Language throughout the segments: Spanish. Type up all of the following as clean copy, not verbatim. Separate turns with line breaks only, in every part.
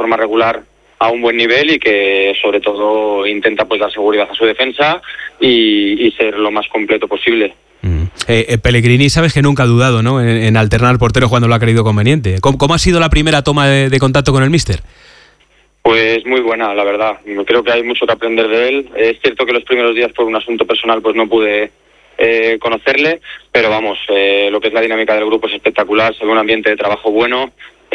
forma regular a un buen nivel y que sobre todo intenta pues dar seguridad a su defensa y ser lo más completo posible.
Pellegrini, sabes que nunca ha dudado, ¿no?, en alternar porteros cuando lo ha creído conveniente. ¿Cómo ha sido la primera toma de contacto con el míster?
Pues muy buena, la verdad. Creo que hay mucho que aprender de él. Es cierto que los primeros días por un asunto personal pues no pude conocerle, pero vamos, lo que es la dinámica del grupo es espectacular, se ve un ambiente de trabajo bueno,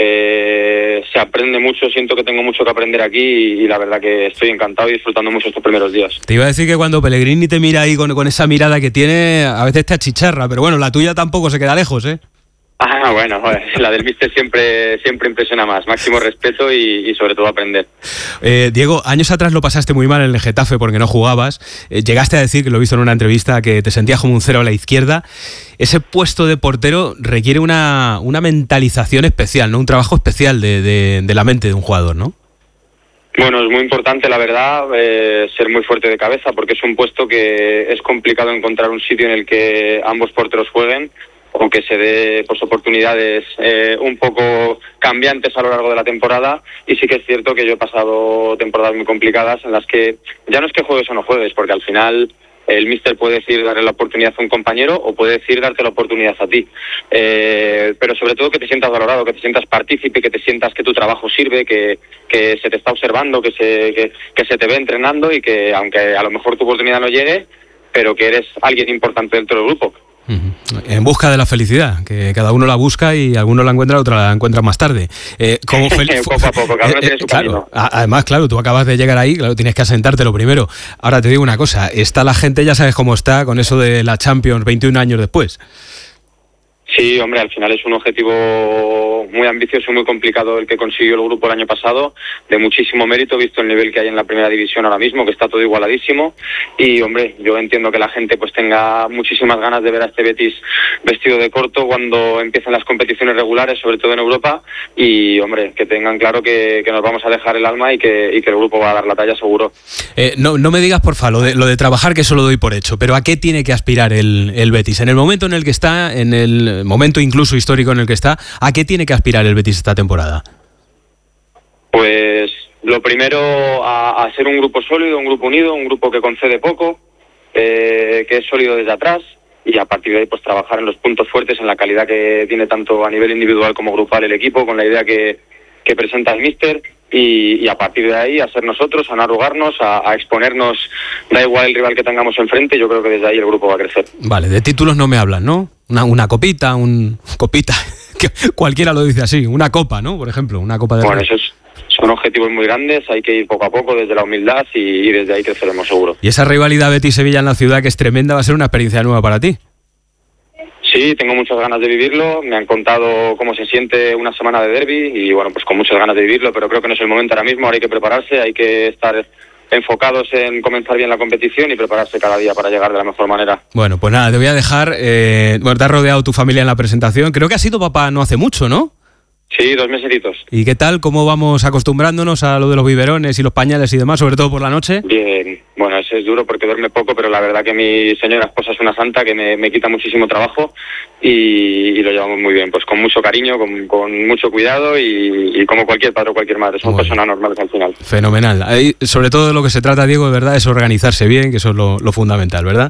se aprende mucho, siento que tengo mucho que aprender aquí y la verdad que estoy encantado y disfrutando mucho estos primeros días.
Te iba a decir que cuando Pellegrini te mira ahí con esa mirada que tiene, a veces te achicharra, pero bueno, la tuya tampoco se queda lejos, ¿eh?
Bueno, la del míster siempre impresiona más, máximo respeto y sobre todo aprender.
Diego, años atrás lo pasaste muy mal en el Getafe porque no jugabas, llegaste a decir, que lo he visto en una entrevista, que te sentías como un cero a la izquierda. Ese puesto de portero requiere una mentalización especial, ¿no?, un trabajo especial de la mente de un jugador, ¿no?
Bueno, es muy importante, la verdad, ser muy fuerte de cabeza, porque es un puesto que es complicado encontrar un sitio en el que ambos porteros jueguen, o que se dé pues oportunidades un poco cambiantes a lo largo de la temporada, y sí que es cierto que yo he pasado temporadas muy complicadas en las que ya no es que juegues o no juegues, porque al final el míster puede decir darle la oportunidad a un compañero o puede decir darte la oportunidad a ti, pero sobre todo que te sientas valorado, que te sientas partícipe, que te sientas que tu trabajo sirve, que se te está observando, que se te ve entrenando y que aunque a lo mejor tu oportunidad no llegue, pero que eres alguien importante dentro del grupo.
En busca de la felicidad, que cada uno la busca y alguno la encuentra, otra la encuentra más tarde.
Poco a poco, cada uno tiene su camino.
Además, claro, tú acabas de llegar ahí, claro, tienes que asentarte lo primero. Ahora te digo una cosa, está la gente, ya sabes cómo está con eso de la Champions 21 años después.
Sí, hombre, al final es un objetivo muy ambicioso y muy complicado el que consiguió el grupo el año pasado, de muchísimo mérito, visto el nivel que hay en la primera división ahora mismo, que está todo igualadísimo, y hombre, yo entiendo que la gente pues tenga muchísimas ganas de ver a este Betis vestido de corto cuando empiezan las competiciones regulares, sobre todo en Europa, y hombre, que tengan claro que nos vamos a dejar el alma y que el grupo va a dar la talla seguro.
No me digas, porfa, lo de trabajar, que eso lo doy por hecho, pero ¿a qué tiene que aspirar el Betis? En el momento en el que está, en el momento incluso histórico en el que está, ¿a qué tiene que aspirar el Betis esta temporada?
Pues lo primero, a ser un grupo sólido, un grupo unido, un grupo que concede poco, que es sólido desde atrás, y a partir de ahí pues trabajar en los puntos fuertes, en la calidad que tiene tanto a nivel individual como grupal el equipo, con la idea que presenta el míster, y a partir de ahí a ser nosotros, a no arrugarnos, a exponernos, da igual el rival que tengamos enfrente, yo creo que desde ahí el grupo va a crecer. Vale,
de títulos no me hablan, ¿no? Una copita, copita, que cualquiera lo dice así, una copa, ¿no? Por ejemplo, una copa de...
Bueno, son objetivos muy grandes, hay que ir poco a poco desde la humildad y desde ahí creceremos seguro.
Y esa rivalidad Betis-Sevilla en la ciudad, que es tremenda, va a ser una experiencia nueva para ti.
Sí, tengo muchas ganas de vivirlo, me han contado cómo se siente una semana de derbi y bueno, pues con muchas ganas de vivirlo, pero creo que no es el momento ahora mismo, ahora hay que prepararse, hay que estar enfocados en comenzar bien la competición y prepararse cada día para llegar de la mejor manera.
Bueno, pues nada, te voy a dejar, te has rodeado tu familia en la presentación, creo que has sido papá no hace mucho, ¿no?
Sí, 2 mesecitos.
¿Y qué tal? ¿Cómo vamos acostumbrándonos a lo de los biberones y los pañales y demás, sobre todo por la noche?
Bien, bueno, eso es duro porque duerme poco, pero la verdad que mi señora esposa es una santa que me quita muchísimo trabajo y lo llevamos muy bien, pues con mucho cariño, con mucho cuidado y como cualquier padre o cualquier madre, somos personas normales al final.
Fenomenal. Ahí, sobre todo de lo que se trata, Diego, de verdad, es organizarse bien, que eso es lo fundamental, ¿verdad?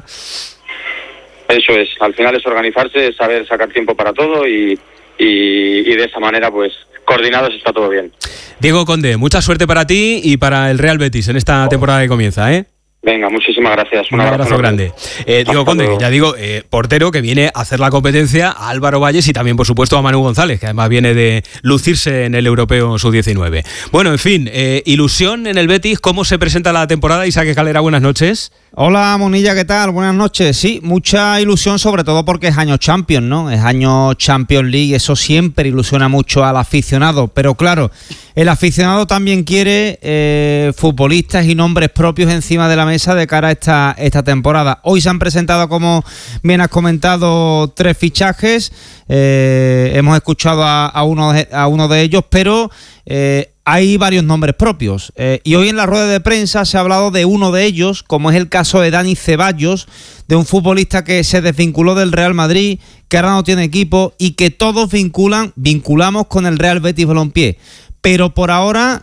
Eso es, al final es organizarse, es saber sacar tiempo para todo y de esa manera pues coordinados está todo bien.
Diego Conde, mucha suerte para ti y para el Real Betis en esta temporada que comienza, ¿eh?
Venga, muchísimas gracias.
Un abrazo grande. Diego Conde, que ya digo, portero que viene a hacer la competencia a Álvaro Valles y también, por supuesto, a Manu González, que además viene de lucirse en el Europeo Sub-19. Bueno, en fin, ilusión en el Betis. ¿Cómo se presenta la temporada? Isaac Escalera, buenas noches.
Hola, Monilla, ¿qué tal? Buenas noches. Sí, mucha ilusión, sobre todo porque es año Champions, ¿no? Es año Champions League, eso siempre ilusiona mucho al aficionado. Pero claro, el aficionado también quiere futbolistas y nombres propios encima de la mesa de cara a esta temporada. Hoy se han presentado, como bien has comentado, 3 fichajes. Hemos escuchado a uno de ellos, pero hay varios nombres propios. Y hoy en la rueda de prensa se ha hablado de uno de ellos, como es el caso de Dani Ceballos, de un futbolista que se desvinculó del Real Madrid, que ahora no tiene equipo y que todos vinculamos con el Real Betis Balompié. Pero por ahora